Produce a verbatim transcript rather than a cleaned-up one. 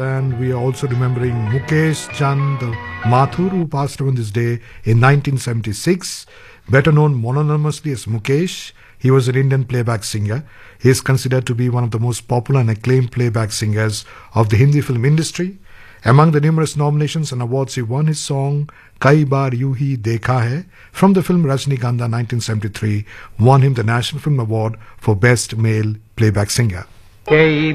And we are also remembering Mukesh Chand Mathur, who passed away on this day in nineteen seventy-six. Better known mononymously as Mukesh, he was an Indian playback singer. He is considered to be one of the most popular and acclaimed playback singers of the Hindi film industry. Among the numerous nominations and awards he won, his song Kai Baar Yu Hi Dekha Hai from the film Rajnikanda nineteen seventy-three won him the National Film Award for Best Male Playback Singer.